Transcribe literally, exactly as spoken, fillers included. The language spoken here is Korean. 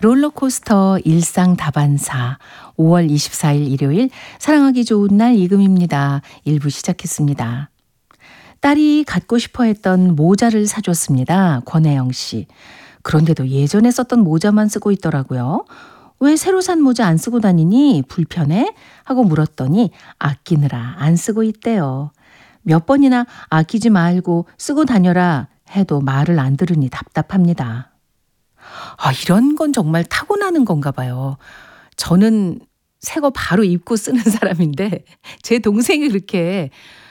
롤러코스터 일상 다반사 오월 이십사일 일요일 사랑하기 좋은 날 이금입니다. 일 부 시작했습니다. 딸이 갖고 싶어 했던 모자를 사줬습니다. 권혜영 씨. 그런데도 예전에 썼던 모자만 쓰고 있더라고요. 왜 새로 산 모자 안 쓰고 다니니? 불편해? 하고 물었더니 아끼느라 안 쓰고 있대요. 몇 번이나 아끼지 말고 쓰고 다녀라 해도 말을 안 들으니 답답합니다. 아, 이런 건 정말 타고나는 건가 봐요. 저는 새 거 바로 입고 쓰는 사람인데 제 동생이 그렇게